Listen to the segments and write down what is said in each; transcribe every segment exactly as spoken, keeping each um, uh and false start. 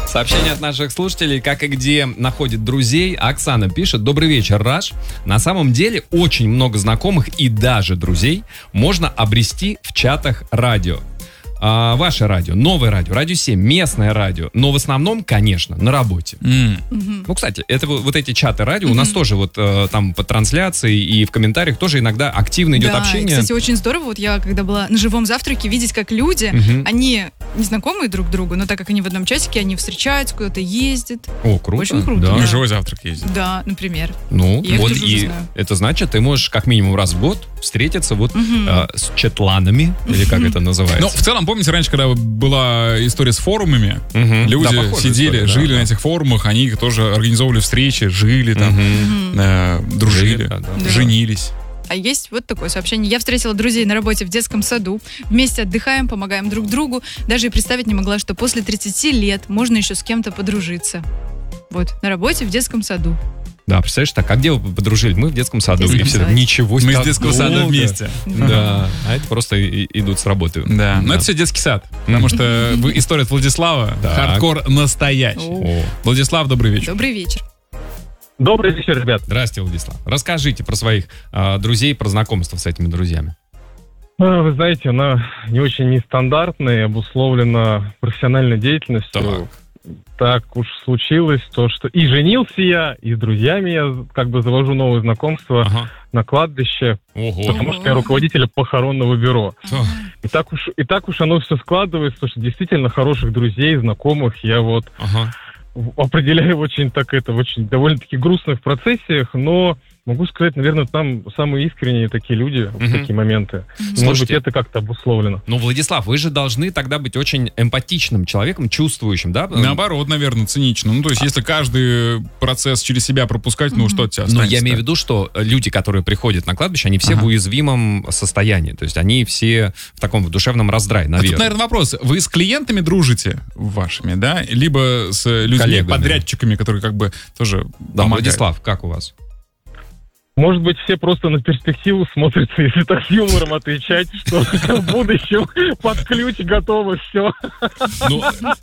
Сообщение от наших слушателей, как и где находит друзей. Оксана пишет: добрый вечер, Раш. На самом деле очень много знакомых и даже друзей можно обрести в чатах радио. А, ваше радио, новое радио, радио семь, местное радио, но в основном, конечно, на работе. Mm. Mm-hmm. Ну, кстати, это вот, вот эти чаты радио, mm-hmm. у нас тоже вот э, там по трансляции и в комментариях тоже иногда активно идет да, общение. Да, кстати, очень здорово, вот я когда была на живом завтраке, видеть, как люди, mm-hmm. они незнакомые друг другу, но так как они в одном чатике, они встречаются, куда-то ездят. О, круто. Очень круто. Да. На живой завтрак ездят. Да, например. Ну, я вот и это значит, ты можешь как минимум раз в год встретиться вот mm-hmm. э, с чатланами, или как это называется. Ну, в целом, помните, раньше, когда была история с форумами, угу. люди да, сидели, история, жили да, на да. этих форумах, они тоже организовывали встречи, жили там, угу. э, дружили, жили, да, да. женились. А есть вот такое сообщение. Я встретила друзей на работе в детском саду. Вместе отдыхаем, помогаем друг другу. Даже и представить не могла, что после тридцати лет можно еще с кем-то подружиться. Вот, на работе в детском саду. Да, представляешь, так, а где вы подружили? Мы в детском саду. Детском и все так, саде. ничего Мы себе. из детского сада вместе. Да, а это просто и, идут с работы. Да, но это все детский сад. Потому что история от Владислава хардкор настоящий. О. Владислав, добрый вечер. Добрый вечер. Добрый вечер, ребят. Здравствуйте, Владислав. Расскажите про своих э, друзей, про знакомство с этими друзьями. Вы знаете, она не очень нестандартная, обусловлена профессиональной деятельностью. Так. Так уж случилось то, что и женился я, и с друзьями я как бы завожу новые знакомства Ага. на кладбище, Ого. потому что я руководитель похоронного бюро. И так уж, и так уж оно все складывается, что действительно хороших друзей, знакомых я вот Ага. определяю очень так это, в очень довольно-таки грустных процессиях, но могу сказать, наверное, там самые искренние такие люди в Мгм. такие моменты. Слушайте, Может быть, это как-то обусловлено. Ну, Владислав, вы же должны тогда быть очень эмпатичным человеком, чувствующим, да? Наоборот, наверное, цинично. Ну, то есть, если каждый процесс через себя пропускать, ну, что от тебя Но останется? я имею в виду, что люди, которые приходят на кладбище, они все Ага. в уязвимом состоянии. То есть они все в таком в душевном раздрае, А наверное. тут, наверное, вопрос. Вы с клиентами дружите вашими, да? Либо с людьми, Коллегами. подрядчиками, которые как бы тоже Да, помогают? Владислав, как у вас? Может быть, все просто на перспективу смотрятся, если так с юмором отвечать, что в будущем под ключ готово все. Ну,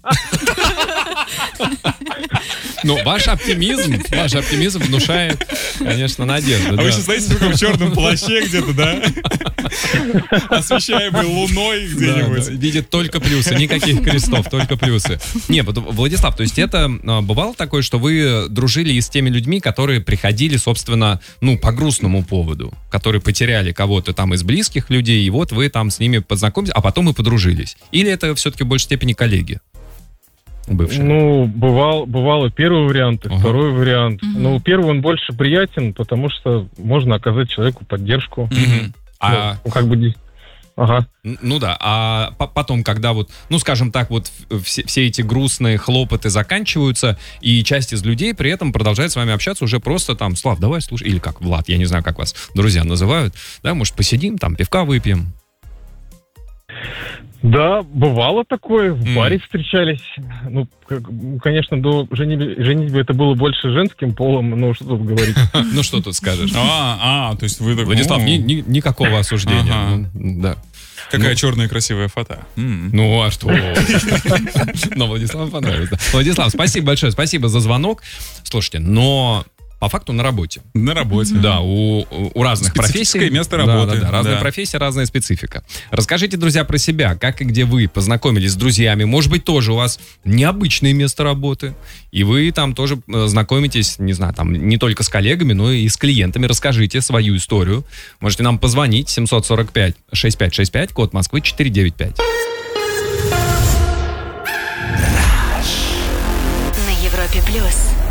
ну, ваш оптимизм, ваш оптимизм внушает, конечно, надежду. А да. вы сейчас стоите в таком черном плаще где-то, да? Освещаемый луной Да, где-нибудь. да, видит только плюсы, никаких крестов, только плюсы. Не, вот, Владислав, то есть это а, бывало такое, что вы дружили и с теми людьми, которые приходили, собственно, ну, по грустному поводу, которые потеряли кого-то там из близких людей, и вот вы там с ними познакомились, а потом и подружились? Или это все-таки в большей степени коллеги? Бывшие. Ну, бывал, бывало первый вариант и Ага. второй вариант. Мгм. Ну, первый он больше приятен, потому что можно оказать человеку поддержку. Мгм. А, Ну, как бы... дес- Ага. н- ну да, а по- потом, когда вот, ну, скажем так, вот в- все, все эти грустные хлопоты заканчиваются, и часть из людей при этом продолжает с вами общаться уже просто там, Слав, давай слушай, или как, Влад, я не знаю, как вас друзья называют, да, может, посидим, там, пивка выпьем. Да, бывало такое. В М. баре встречались. Ну, как- конечно, до женитьбы, женитьбы это было больше женским полом, но что тут говорить. Ну, что тут скажешь? А, а, то есть вы так... Владислав, ну, ни- ни- никакого осуждения. Ага. Ну, да. Какая ну- черная красивая фото. М. Ну, а что? Но Владиславу понравилось. да. Владислав, спасибо большое, спасибо за звонок. Слушайте, но по факту на работе. На работе. Да, у, у разных Специфическое профессий. место Да, работы. Да, да, разные Да. профессии, разная специфика. Расскажите, друзья, про себя. Как и где вы познакомились с друзьями? Может быть, тоже у вас необычное место работы. И вы там тоже э, знакомитесь, не знаю, там не только с коллегами, но и с клиентами. Расскажите свою историю. Можете нам позвонить семь сорок пять шестьдесят пять шестьдесят пять, код Москвы четыре девять пять. На Европе плюс.